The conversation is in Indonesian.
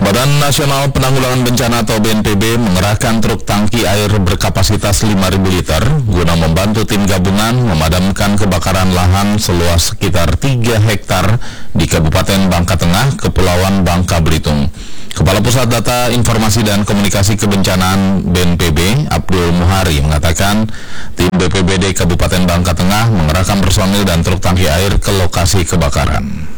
Badan Nasional Penanggulangan Bencana atau BNPB mengerahkan truk tangki air berkapasitas 5.000 liter guna membantu tim gabungan memadamkan kebakaran lahan seluas sekitar 3 hektar di Kabupaten Bangka Tengah, Kepulauan Bangka Belitung. Kepala Pusat Data Informasi dan Komunikasi Kebencanaan BNPB, Abdul Muhari, mengatakan tim BPBD Kabupaten Bangka Tengah mengerahkan personil dan truk tangki air ke lokasi kebakaran.